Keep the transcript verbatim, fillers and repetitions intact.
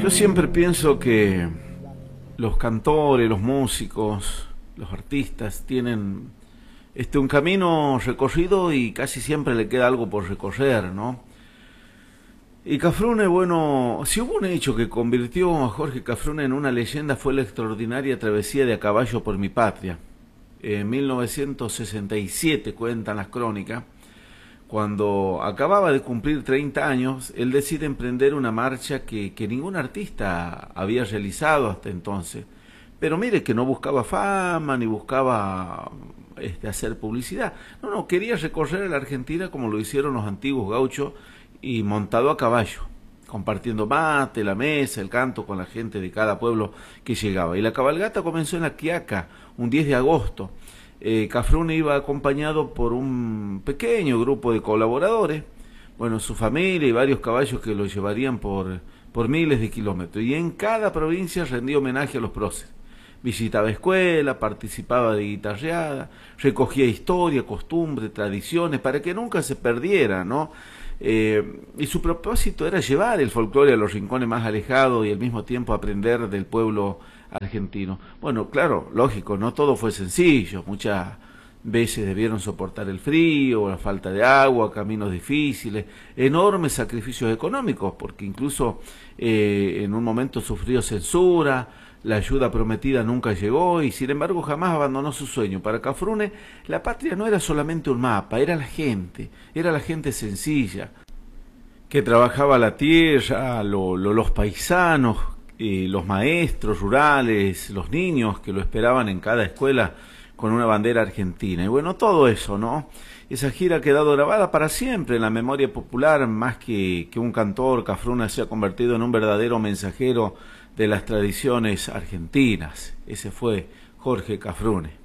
Yo siempre pienso que los cantores, los músicos, los artistas tienen este un camino recorrido y casi siempre le queda algo por recorrer, ¿no? Y Cafrune, bueno, si hubo un hecho que convirtió a Jorge Cafrune en una leyenda fue la extraordinaria travesía de a caballo por mi patria. En mil novecientos sesenta y siete cuentan las crónicas, cuando acababa de cumplir treinta años, él decide emprender una marcha que, que ningún artista había realizado hasta entonces. Pero mire que no buscaba fama, ni buscaba este, hacer publicidad. No, no, quería recorrer la Argentina como lo hicieron los antiguos gauchos y montado a caballo, compartiendo mate, la mesa, el canto con la gente de cada pueblo que llegaba. Y la cabalgata comenzó en La Quiaca, un diez de agosto. Eh, Cafrune iba acompañado por un pequeño grupo de colaboradores, bueno, su familia y varios caballos que lo llevarían por, por miles de kilómetros. Y en cada provincia rendía homenaje a los próceres. Visitaba escuelas, participaba de guitarreada, recogía historia, costumbre, tradiciones, para que nunca se perdiera, ¿no? Eh, y su propósito era llevar el folclore a los rincones más alejados y al mismo tiempo aprender del pueblo argentino. Bueno, claro, lógico, no todo fue sencillo, muchas veces debieron soportar el frío, la falta de agua, caminos difíciles, enormes sacrificios económicos, porque incluso eh, en un momento sufrió censura, la ayuda prometida nunca llegó y sin embargo jamás abandonó su sueño. Para Cafrune la patria no era solamente un mapa, era la gente, era la gente sencilla, que trabajaba la tierra, lo, lo, los paisanos, eh, los maestros rurales, los niños que lo esperaban en cada escuela con una bandera argentina. Y bueno, todo eso, ¿no? Esa gira ha quedado grabada para siempre en la memoria popular. Más que, que un cantor, Cafrune se ha convertido en un verdadero mensajero de las tradiciones argentinas. Ese fue Jorge Cafrune.